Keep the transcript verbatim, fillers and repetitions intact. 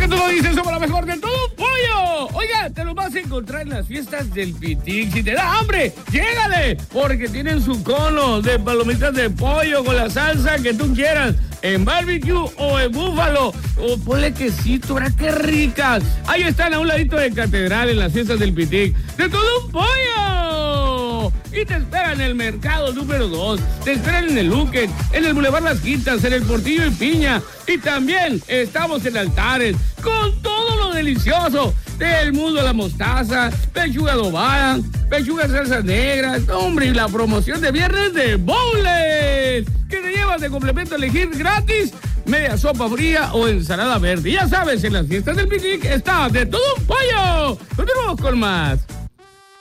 Porque tú lo dices, somos la mejor de todo pollo. Oiga, te lo vas a encontrar en las fiestas del Pitic. Si te da hambre, llégale, porque tienen su cono de palomitas de pollo con la salsa que tú quieras, en barbecue o en búfalo, o ponle quesito, ¿verdad? ¡Qué ricas! Ahí están a un ladito de Catedral en las fiestas del Pitic. ¡De todo un pollo! Y te esperan en el mercado número dos, te esperan en el Luque, en el Boulevard Las Quintas, en el Portillo y Piña, y también estamos en Altares, con todo lo delicioso del mundo de la mostaza, pechuga adobada, pechuga salsa negra, hombre, y la promoción de viernes de bowls, que te llevas de complemento a elegir gratis, media sopa fría o ensalada verde. Ya sabes, en las fiestas del Pitic está de todo un pollo. Continuamos con más.